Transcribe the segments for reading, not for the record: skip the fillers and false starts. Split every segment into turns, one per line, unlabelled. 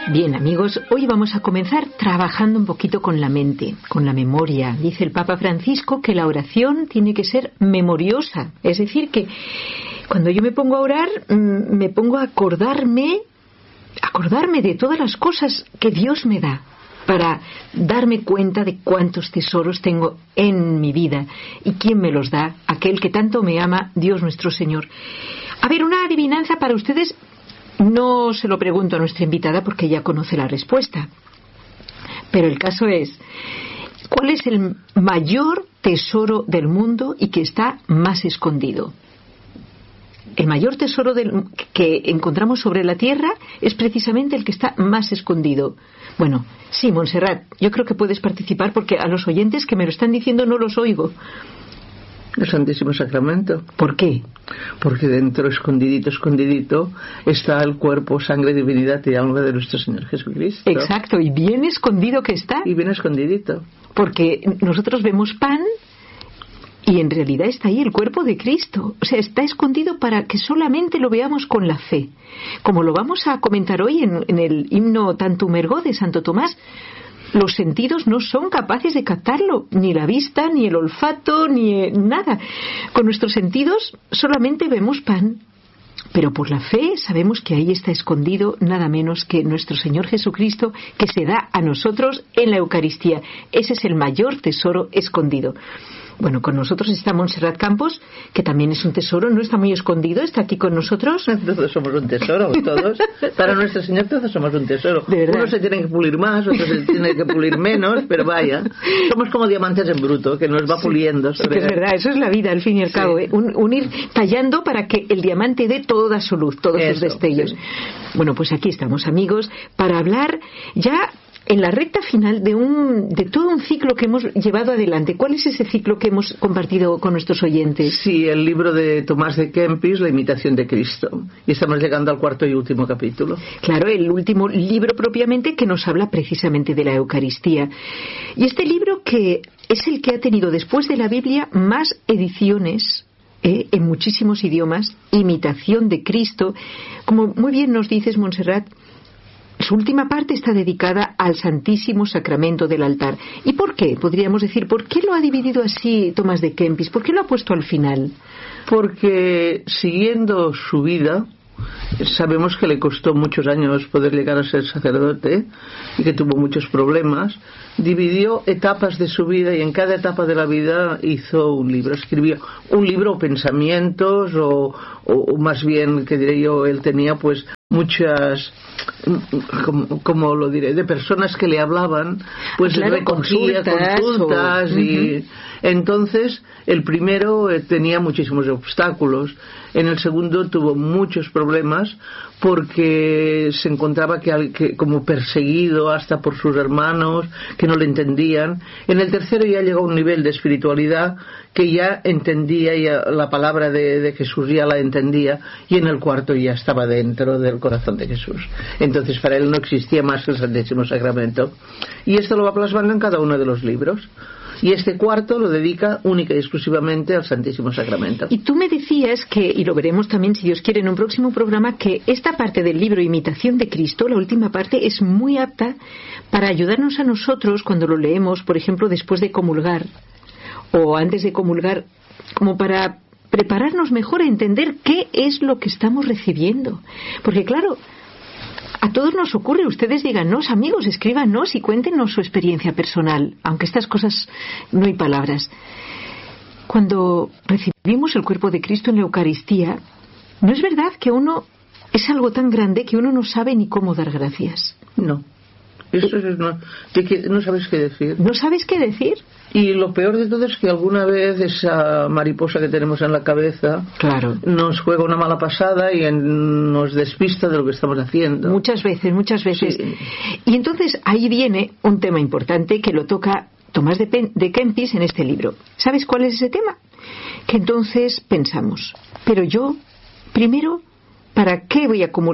Bien, amigos, hoy vamos a comenzar trabajando un poquito con la mente, con la memoria. Dice el Papa Francisco que la oración tiene que ser memoriosa. Es decir, que cuando yo me pongo a orar, me pongo a acordarme de todas las cosas que Dios me da, para darme cuenta de cuántos tesoros tengo en mi vida y quién me los da, aquel que tanto me ama, Dios nuestro Señor. A ver, una adivinanza para ustedes. No se lo pregunto a nuestra invitada porque ella conoce la respuesta. Pero el caso es, ¿cuál es el mayor tesoro del mundo y que está más escondido? El mayor tesoro que encontramos sobre la tierra es precisamente el que está más escondido. Bueno, sí, Montserrat, yo creo que puedes participar porque a los oyentes que me lo están diciendo no los oigo.
El Santísimo Sacramento.
¿Por qué?
Porque dentro, escondidito, está el cuerpo, sangre, divinidad y alma de nuestro Señor Jesucristo.
Exacto, y bien escondido que está.
Y bien escondidito.
Porque nosotros vemos pan y en realidad está ahí el cuerpo de Cristo. O sea, está escondido para que solamente lo veamos con la fe. Como lo vamos a comentar hoy en el himno Tantum Ergo de Santo Tomás. Los sentidos no son capaces de captarlo, ni la vista, ni el olfato, ni nada. Con nuestros sentidos solamente vemos pan, pero por la fe sabemos que ahí está escondido nada menos que nuestro Señor Jesucristo, que se da a nosotros en la Eucaristía. Ese es el mayor tesoro escondido. Bueno, con nosotros está Montserrat Campos, que también es un tesoro, no está muy escondido, está aquí con nosotros.
Todos somos un tesoro, todos. Para nuestro Señor todos somos un tesoro.
Unos
se tienen que pulir más, otros se tienen que pulir menos, pero vaya, somos como diamantes en bruto, que nos va puliendo.
Es que es verdad, eso es la vida al fin y al cabo, ¿eh? Ir tallando para que el diamante dé toda su luz, todos sus destellos. Sí. Bueno, pues aquí estamos, amigos, para hablar ya en la recta final de todo un ciclo que hemos llevado adelante. ¿Cuál es ese ciclo que hemos compartido con nuestros oyentes?
Sí, el libro de Tomás de Kempis, La imitación de Cristo. Y estamos llegando al cuarto y último capítulo.
Claro, el último libro propiamente que nos habla precisamente de la Eucaristía. Y este libro que es el que ha tenido después de la Biblia más ediciones en muchísimos idiomas, imitación de Cristo. Como muy bien nos dices, Montserrat, su última parte está dedicada al Santísimo Sacramento del altar. ¿Y por qué? Podríamos decir, ¿por qué lo ha dividido así Tomás de Kempis? ¿Por qué lo ha puesto al final?
Porque siguiendo su vida, sabemos que le costó muchos años poder llegar a ser sacerdote y que tuvo muchos problemas. Dividió etapas de su vida y en cada etapa de la vida hizo un libro, escribió un libro o pensamientos o más bien, que diré yo, él tenía pues muchas, como lo diré, de personas que le hablaban, pues
claro,
recogía consultas y entonces el primero tenía muchísimos obstáculos, en el segundo tuvo muchos problemas porque se encontraba que como perseguido hasta por sus hermanos que no le entendían. En el tercero ya llegó a un nivel de espiritualidad que ya entendía, ya la palabra de Jesús ya la entendía, y en el cuarto ya estaba dentro del corazón de Jesús. Entonces para él no existía más que el Santísimo Sacramento, y esto lo va plasmando en cada uno de los libros. Y este cuarto lo dedica única y exclusivamente al Santísimo Sacramento.
Y tú me decías que, y lo veremos también si Dios quiere en un próximo programa, que esta parte del libro Imitación de Cristo, la última parte, es muy apta para ayudarnos a nosotros cuando lo leemos, por ejemplo, después de comulgar o antes de comulgar, como para prepararnos mejor a entender qué es lo que estamos recibiendo. Porque claro, a todos nos ocurre, ustedes díganos, amigos, escríbanos y cuéntenos su experiencia personal, aunque estas cosas no hay palabras. Cuando recibimos el cuerpo de Cristo en la Eucaristía, ¿no es verdad que es algo tan grande que uno no sabe ni cómo dar gracias?
No. Eso es, no sabes qué decir.
¿No sabes qué decir?
Y lo peor de todo es que alguna vez esa mariposa que tenemos en la cabeza,
claro,
nos juega una mala pasada y nos despista de lo que estamos haciendo.
Muchas veces.
Sí.
Y entonces ahí viene un tema importante que lo toca Tomás de Kempis en este libro. ¿Sabes cuál es ese tema? Que entonces pensamos, pero yo, primero, ¿para qué voy a comulgar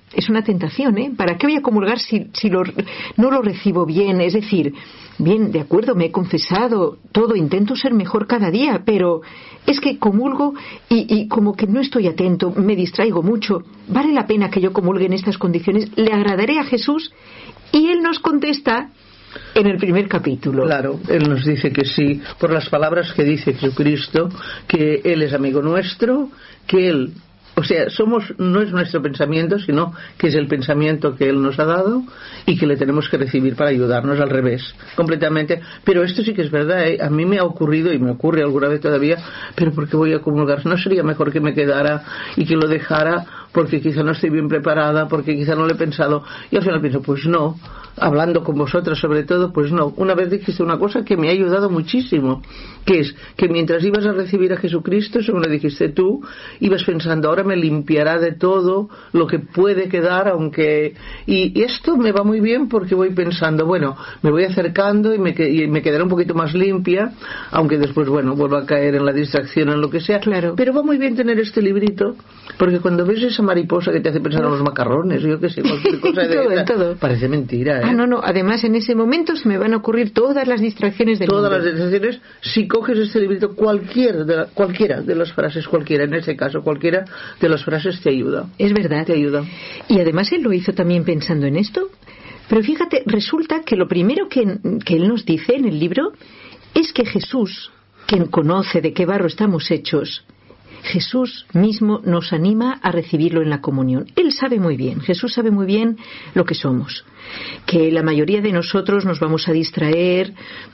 Es una tentación, ¿eh? ¿Para qué voy a comulgar si no lo recibo bien? Es decir, bien, de acuerdo, me he confesado todo, intento ser mejor cada día, pero es que comulgo y como que no estoy atento, me distraigo mucho. ¿Vale la pena que yo comulgue en estas condiciones? ¿Le agradaré a Jesús? Y Él nos contesta en el primer capítulo.
Claro, Él nos dice que sí, por las palabras que dice Jesucristo, que Él es amigo nuestro, que Él... O sea, no es nuestro pensamiento, sino que es el pensamiento que Él nos ha dado y que le tenemos que recibir para ayudarnos, al revés, completamente. Pero esto sí que es verdad, ¿eh? A mí me ha ocurrido y me ocurre alguna vez todavía, pero ¿por qué voy a comulgar? ¿No sería mejor que me quedara y que lo dejara porque quizá no estoy bien preparada, porque quizá no lo he pensado? Y al final pienso, pues no, hablando con vosotras sobre todo, pues no. Una vez dijiste una cosa que me ha ayudado muchísimo, que es que mientras ibas a recibir a Jesucristo, según lo dijiste tú, ibas pensando, ahora me limpiará de todo lo que puede quedar, aunque... Y esto me va muy bien porque voy pensando, bueno, me voy acercando y me quedaré un poquito más limpia, aunque después, bueno, vuelva a caer en la distracción, en lo que sea.
Claro.
Pero va muy bien tener este librito, porque cuando ves esa mariposa que te hace pensar en los macarrones, yo qué sé, cualquier cosa de
todo.
Parece mentira, ¿eh?
No, además en ese momento se me van a ocurrir todas las distracciones del mundo.
Todas las distracciones, si coges este librito, cualquiera de las frases, en este caso, cualquiera de las frases te ayuda.
Es verdad.
Te ayuda.
Y además Él lo hizo también pensando en esto. Pero fíjate, resulta que lo primero que Él nos dice en el libro es que Jesús, quien conoce de qué barro estamos hechos, Jesús mismo nos anima a recibirlo en la comunión. Él sabe muy bien, Jesús sabe muy bien lo que somos, que la mayoría de nosotros nos vamos a distraer,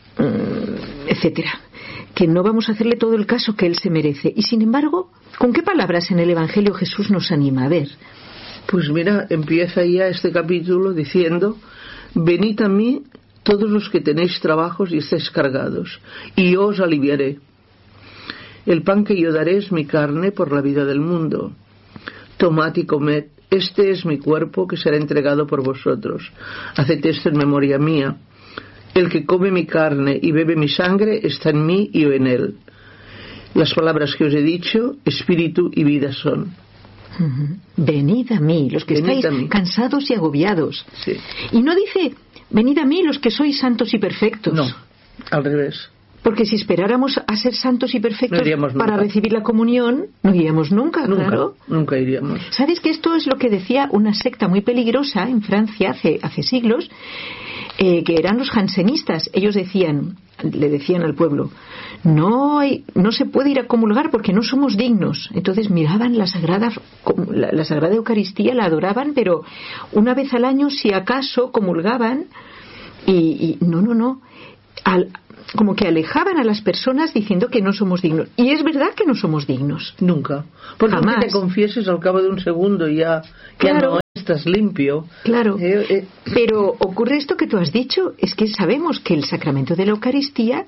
etcétera, que no vamos a hacerle todo el caso que Él se merece. Y sin embargo, ¿con qué palabras en el Evangelio Jesús nos anima? A ver.
Pues mira, empieza ya este capítulo diciendo: venid a mí todos los que tenéis trabajos y estáis cargados, y yo os aliviaré. El pan que yo daré es mi carne por la vida del mundo. Tomad y comed, este es mi cuerpo que será entregado por vosotros. Haced esto en memoria mía. El que come mi carne y bebe mi sangre está en mí y yo en él. Las palabras que os he dicho, espíritu y vida son.
Venid a mí, los que estáis cansados y agobiados.
Sí.
Y no dice, venid a mí los que sois santos y perfectos.
No, al revés.
Porque si esperáramos a ser santos y perfectos para recibir la comunión, no iríamos nunca, claro.
Nunca iríamos.
¿Sabes que esto es lo que decía una secta muy peligrosa en Francia hace siglos, que eran los jansenistas? Ellos le decían al pueblo, no se puede ir a comulgar porque no somos dignos. Entonces miraban la Sagrada Eucaristía, la adoraban, pero una vez al año, si acaso, comulgaban y no. Como que alejaban a las personas diciendo que no somos dignos. Y es verdad que no somos dignos.
Nunca. Porque aunque te confieses al cabo de un segundo ya no estás limpio.
Claro. Pero ocurre esto que tú has dicho, es que sabemos que el sacramento de la Eucaristía,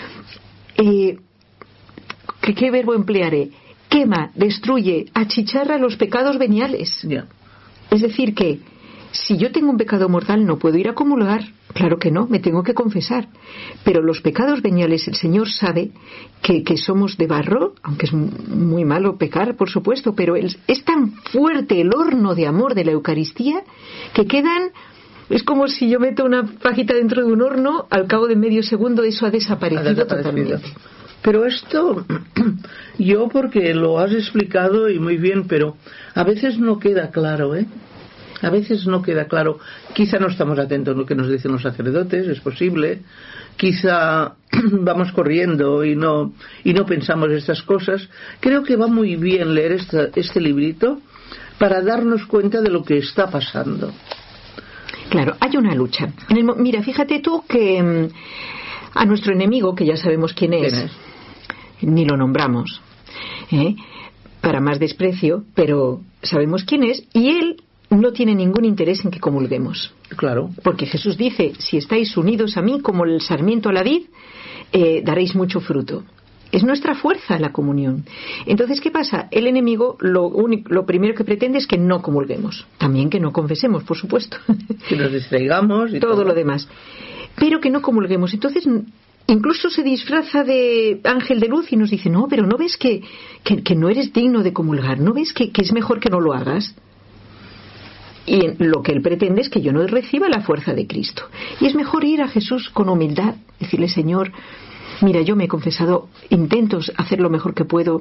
¿qué verbo emplearé? Quema, destruye, achicharra los pecados veniales.
Yeah.
Es decir que si yo tengo un pecado mortal no puedo ir a comulgar. Claro que no, me tengo que confesar. Pero los pecados veniales, el Señor sabe que somos de barro, aunque es muy malo pecar, por supuesto, pero es tan fuerte el horno de amor de la Eucaristía que quedan... Es como si yo meto una pajita dentro de un horno, al cabo de medio segundo eso ha desaparecido totalmente.
Pero esto, yo porque lo has explicado y muy bien, pero a veces no queda claro, ¿eh? A veces no queda claro. Quizá no estamos atentos a lo que nos dicen los sacerdotes, es posible. Quizá vamos corriendo y no pensamos estas cosas. Creo que va muy bien leer este librito para darnos cuenta de lo que está pasando.
Claro, hay una lucha. Mira, fíjate tú que a nuestro enemigo, que ya sabemos quién es? Ni lo nombramos, para más desprecio, pero sabemos quién es, y él no tiene ningún interés en que comulguemos.
Claro. Porque
Jesús dice, si estáis unidos a mí como el sarmiento a la vid, daréis mucho fruto. Es nuestra fuerza la comunión. Entonces, ¿qué pasa? El enemigo lo primero que pretende es que no comulguemos. También que no confesemos, por supuesto.
Que nos distraigamos y
todo lo demás. Pero que no comulguemos. Entonces, incluso se disfraza de ángel de luz y nos dice, no, pero ¿no ves que no eres digno de comulgar? ¿No ves que es mejor que no lo hagas? Y lo que él pretende es que yo no reciba la fuerza de Cristo. Y es mejor ir a Jesús con humildad, decirle: Señor, mira, yo me he confesado, intento hacer lo mejor que puedo.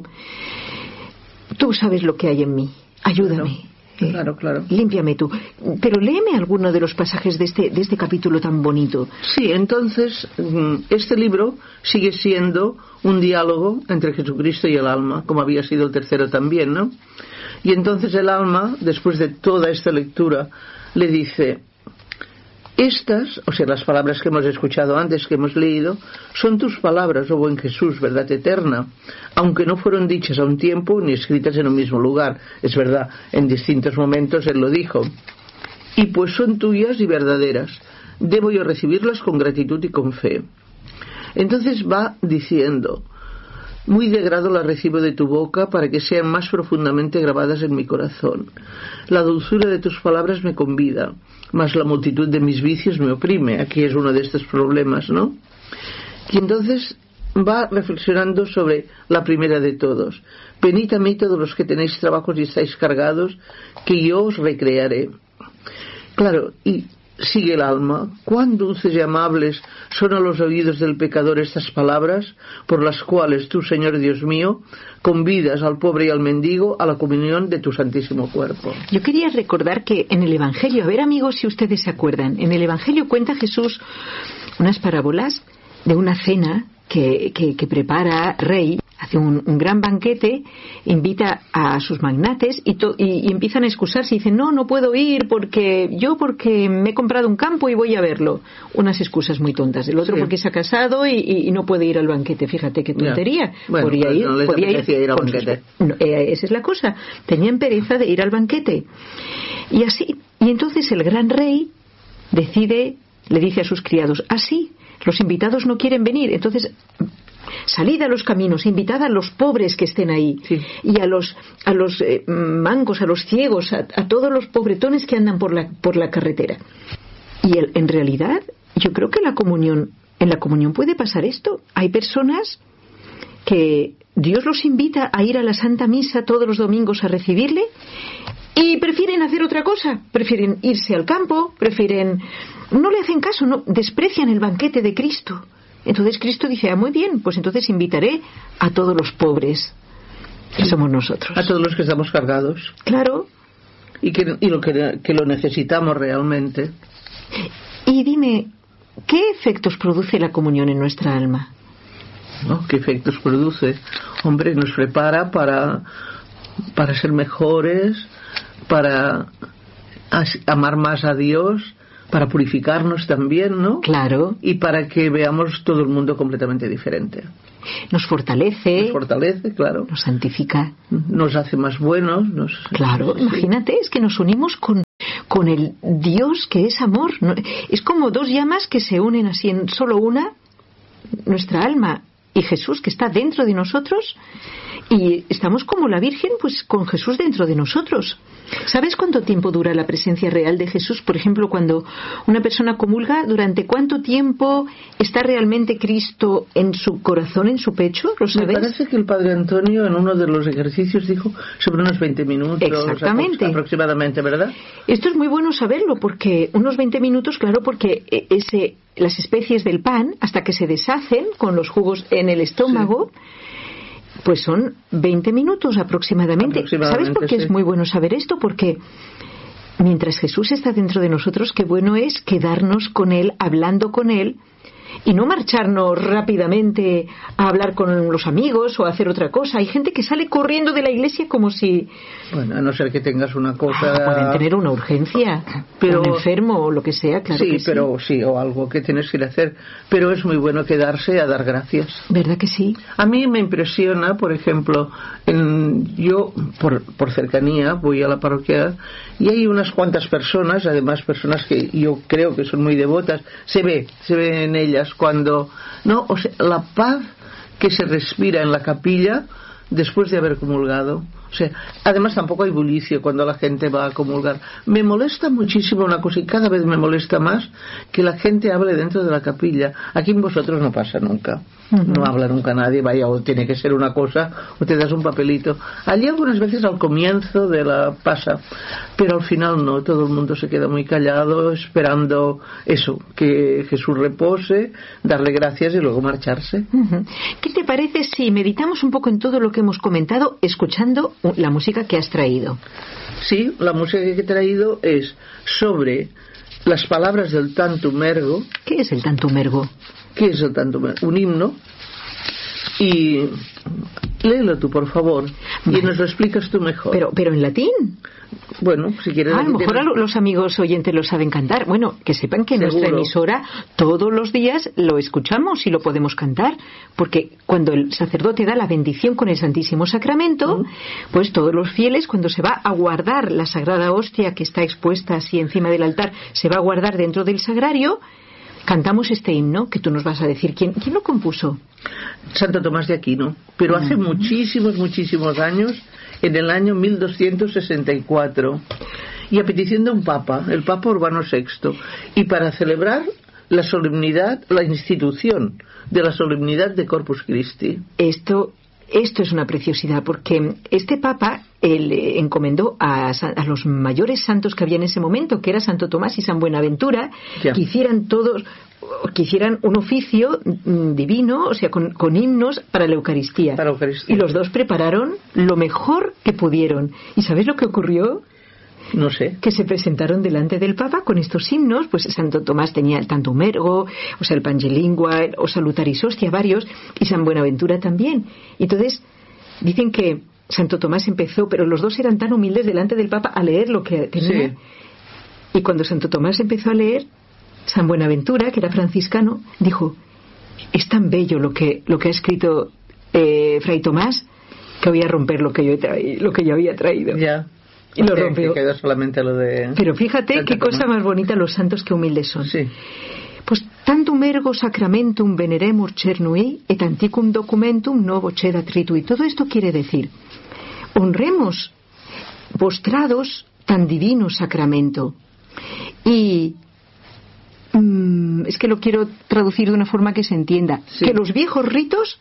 Tú sabes lo que hay en mí, ayúdame.
Claro.
Límpiame tú. Pero léeme alguno de los pasajes de este capítulo tan bonito.
Sí, entonces este libro sigue siendo un diálogo entre Jesucristo y el alma, como había sido el tercero también, ¿no? Y entonces el alma, después de toda esta lectura, le dice: estas, o sea, las palabras que hemos escuchado antes, que hemos leído, son tus palabras, oh buen Jesús, verdad eterna, aunque no fueron dichas a un tiempo ni escritas en un mismo lugar. Es verdad, en distintos momentos él lo dijo. Y pues son tuyas y verdaderas. Debo yo recibirlas con gratitud y con fe. Entonces va diciendo: muy de grado las recibo de tu boca para que sean más profundamente grabadas en mi corazón. La dulzura de tus palabras me convida, mas la multitud de mis vicios me oprime. Aquí es uno de estos problemas, ¿no? Y entonces va reflexionando sobre la primera de todos: venid a mí todos los que tenéis trabajos y estáis cargados, que yo os recrearé. Claro, y sigue el alma: cuán dulces y amables son a los oídos del pecador estas palabras, por las cuales tú, Señor Dios mío, convidas al pobre y al mendigo a la comunión de tu santísimo cuerpo.
Yo quería recordar que en el Evangelio, a ver, amigos, si ustedes se acuerdan, en el Evangelio cuenta Jesús unas parábolas de una cena que prepara rey. Hace un gran banquete, invita a sus magnates y empiezan a excusarse y dicen: no puedo ir porque me he comprado un campo y voy a verlo. Unas excusas muy tontas. El otro sí, porque se ha casado y no puede ir al banquete. Fíjate qué tontería.
Bueno, podía ir al banquete.
Esa es la cosa. Tenían pereza de ir al banquete. Y así. Y entonces el gran rey le dice a sus criados: así, los invitados no quieren venir. Entonces, salid a los caminos, invitad a los pobres que estén ahí, sí, y a los mancos, a los ciegos, a todos los pobretones que andan por la carretera. Y en realidad, yo creo que en la comunión puede pasar esto. Hay personas que Dios los invita a ir a la Santa Misa todos los domingos a recibirle y prefieren hacer otra cosa, prefieren irse al campo, no le hacen caso, no desprecian el banquete de Cristo. Entonces Cristo dice: muy bien, pues entonces invitaré a todos los pobres, que somos nosotros.
A todos los que estamos cargados.
Claro.
Y que lo necesitamos realmente.
Y dime, ¿qué efectos produce la comunión en nuestra alma?
¿Qué efectos produce? Hombre, nos prepara para ser mejores, para amar más a Dios, para purificarnos también, ¿no?
Claro.
Y para que veamos todo el mundo completamente diferente.
Nos fortalece,
claro.
Nos santifica.
Nos hace más buenos.
Claro, sí. Imagínate, es que nos unimos con el Dios que es amor. Es como dos llamas que se unen así en solo una, nuestra alma y Jesús que está dentro de nosotros, y estamos como la Virgen, pues con Jesús dentro de nosotros. ¿Sabes cuánto tiempo dura la presencia real de Jesús? Por ejemplo, cuando una persona comulga, ¿durante cuánto tiempo está realmente Cristo en su corazón, en su pecho? ¿Lo sabes?
Me parece que el Padre Antonio en uno de los ejercicios dijo sobre unos 20 minutos.
Exactamente.
Aproximadamente, ¿verdad?
Esto es muy bueno saberlo, porque unos 20 minutos, claro, porque las especies del pan, hasta que se deshacen con los jugos en el estómago, sí, pues son 20 minutos aproximadamente. ¿Sabes por qué es muy bueno saber esto? Porque mientras Jesús está dentro de nosotros, qué bueno es quedarnos con Él, hablando con Él, y no marcharnos rápidamente a hablar con los amigos o a hacer otra cosa. Hay gente que sale corriendo de la iglesia como si...
Bueno, a no ser que tengas una cosa...
pueden tener una urgencia, pero... un enfermo o lo que sea, claro
sí,
que sí.
Pero sí, o algo que tienes que ir a hacer. Pero es muy bueno quedarse a dar gracias.
¿Verdad que sí?
A mí me impresiona, por ejemplo, yo por cercanía voy a la parroquia y hay unas cuantas personas, además personas que yo creo que son muy devotas, se ve en ellas cuando... la paz que se respira en la capilla después de haber comulgado. O sea, además tampoco hay bullicio cuando la gente va a comulgar. Me molesta muchísimo una cosa, y cada vez me molesta más, que la gente hable dentro de la capilla. Aquí en vosotros no pasa nunca. No habla nunca nadie, vaya, o tiene que ser una cosa, o te das un papelito. Allí algunas veces al comienzo de la pasa, pero al final no, todo el mundo se queda muy callado, esperando eso, que Jesús repose, darle gracias y luego marcharse.
¿Qué te parece si meditamos un poco en todo lo que hemos comentado, escuchando la música que has traído?
Sí, la música que he traído es sobre las palabras del Tantum Ergo.
¿Qué es el Tantum Ergo?
¿Qué es el Tantum Ergo? Un himno. Y léelo tú, por favor, y nos lo explicas tú mejor.
Pero en latín.
Bueno, si quieres.
A lo mejor los amigos oyentes lo saben cantar. Bueno, que sepan que en nuestra emisora todos los días lo escuchamos y lo podemos cantar, porque cuando el sacerdote da la bendición con el Santísimo Sacramento, pues todos los fieles, cuando se va a guardar la Sagrada Hostia que está expuesta así encima del altar, se va a guardar dentro del sagrario, cantamos este himno, que tú nos vas a decir quién lo compuso.
Santo Tomás de Aquino, pero hace muchísimos años, en el año 1264, y a petición de un papa, el Papa Urbano VI, y para celebrar la solemnidad, la institución de la solemnidad de Corpus Christi.
Esto es una preciosidad, porque este papa encomendó a los mayores santos que había en ese momento, que era Santo Tomás y San Buenaventura, que hicieran un oficio divino, o sea, con himnos para la Eucaristía. Y los dos prepararon lo mejor que pudieron. ¿Y sabes lo que ocurrió?
No sé.
Que se presentaron delante del Papa con estos himnos. Pues Santo Tomás tenía el Tantum Ergo, o sea, el Pange Lingua, o Salutaris Hostia, varios, y San Buenaventura también. Y entonces dicen que Santo Tomás empezó, pero los dos eran tan humildes delante del Papa a leer lo que tenía. Sí. Y cuando Santo Tomás empezó a leer, San Buenaventura, que era franciscano, dijo: es tan bello lo que ha escrito Fray Tomás, que voy a romper lo que yo había traído.
Ya.
Y lo rompió.
Que quedó solamente lo de...
Pero fíjate qué cosa más bonita los santos, que humildes son.
Sí.
Pues tantum ergo sacramentum veneremur cernui et antiquum documentum novo cedat ritui. Todo esto quiere decir: honremos postrados tan divino sacramento. Y es que lo quiero traducir de una forma que se entienda. Sí. Que los viejos ritos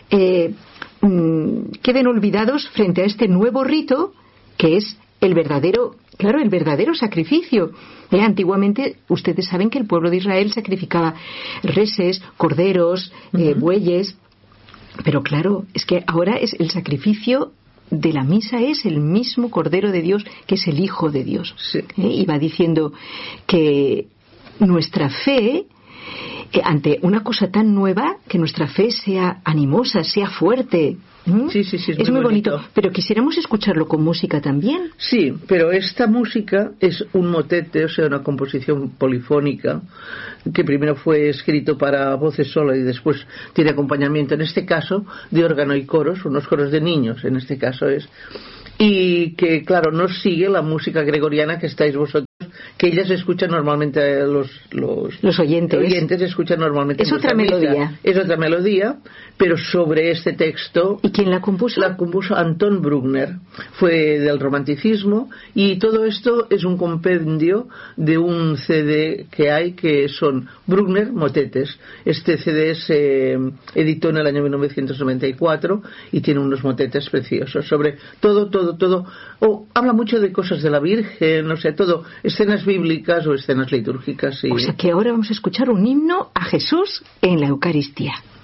queden olvidados frente a este nuevo rito, que es el verdadero sacrificio. Antiguamente ustedes saben que el pueblo de Israel sacrificaba reses, corderos, bueyes, pero claro, es que ahora es el sacrificio de la misa, es el mismo Cordero de Dios, que es el Hijo de Dios.
Sí.
Y va diciendo que nuestra fe, ante una cosa tan nueva, que nuestra fe sea animosa, sea fuerte.
Sí,
es muy bonito. Pero quisiéramos escucharlo con música también.
Sí, pero esta música es un motete, o sea, una composición polifónica, que primero fue escrito para voces sola y después tiene acompañamiento, en este caso, de órgano y coros, unos coros de niños, en este caso es. Y que, claro, no sigue la música gregoriana que estáis vosotros, que ellas escuchan normalmente, los oyentes escuchan normalmente.
Es otra melodía.
Es otra melodía, pero sobre este texto.
¿Y quién la compuso?
La compuso Anton Bruckner. Fue del romanticismo, y todo esto es un compendio de un CD que hay, que son Bruckner motetes. Este CD se editó en el año 1994 y tiene unos motetes preciosos sobre todo. Habla mucho de cosas de la Virgen, o sea, todo, escenas bíblicas o escenas litúrgicas.
O sea que ahora vamos a escuchar un himno a Jesús en la Eucaristía.